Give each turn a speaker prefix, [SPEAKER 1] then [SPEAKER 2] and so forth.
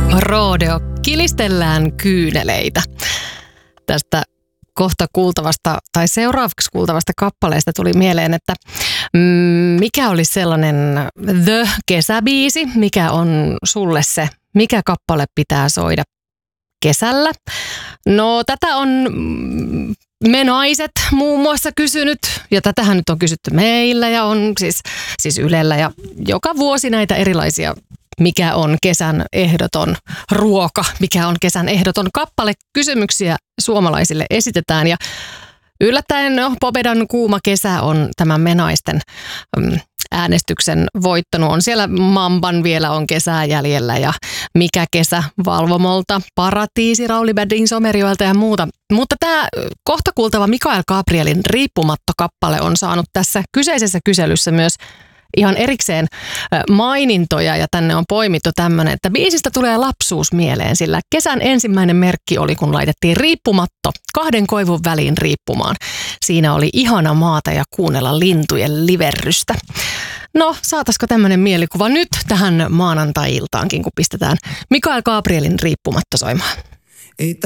[SPEAKER 1] Rodeo, kilistellään kyyneleitä. Tästä kohta kuultavasta tai seuraavaksi kuultavasta kappaleesta tuli mieleen, että mikä olisi sellainen kesäbiisi, mikä on sulle se, mikä kappale pitää soida kesällä. No tätä on me naiset muun muassa kysynyt, ja tätähän nyt on kysytty meillä ja on siis Ylellä ja joka vuosi näitä erilaisia, mikä on kesän ehdoton ruoka, mikä on kesän ehdoton kappale, kysymyksiä suomalaisille esitetään ja yllättäen Pobedan kuuma kesä on tämän me naisten äänestyksen voittanut. On siellä Mamban vielä on kesää jäljellä ja Mikä kesä Valvomolta, Paratiisi Rauli Bärdin Somerjoelta ja muuta. Mutta tämä kohta kuultava Mikael Gabrielin Riippumatto-kappale on saanut tässä kyseisessä kyselyssä myös ihan erikseen mainintoja ja tänne on poimittu tämmöinen, että biisistä tulee lapsuus mieleen, sillä kesän ensimmäinen merkki oli, kun laitettiin riippumatto kahden koivun väliin riippumaan. Siinä oli ihana maata ja kuunnella lintujen liverrystä. No, saataisiko tämmöinen mielikuva nyt tähän maanantai-iltaankin, kun pistetään Mikael Gabrielin Riippumatto soimaan?
[SPEAKER 2] Ei